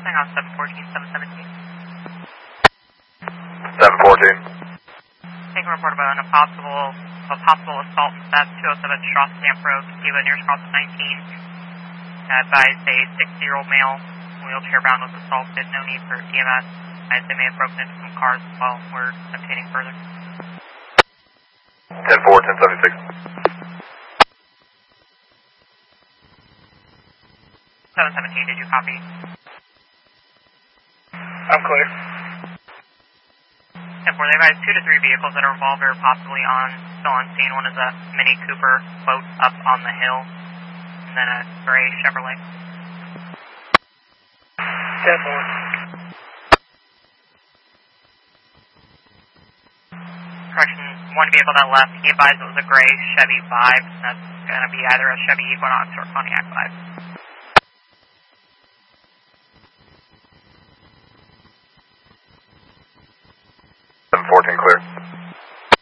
crossing on 714, 717. 714. Taking a report about a possible assault and theft, 207 Strauss Stamp Road, Kiva, nearest crossing 19. Advised a 60-year-old male, wheelchair bound, was assaulted. No need for EMS. As they may have broken into some cars as well. We're obtaining further. 10-4, 1076. 717, did you copy? I'm clear. 10-4, they advised 2 to 3 vehicles that are involved or possibly still on scene. One is a Mini Cooper boat up on the hill, and then a gray Chevrolet. 10-4. Correction, one vehicle that left, he advised it was a gray Chevy 5. That's going to be either a Chevy Equinox or a Pontiac 5. Fourteen clear.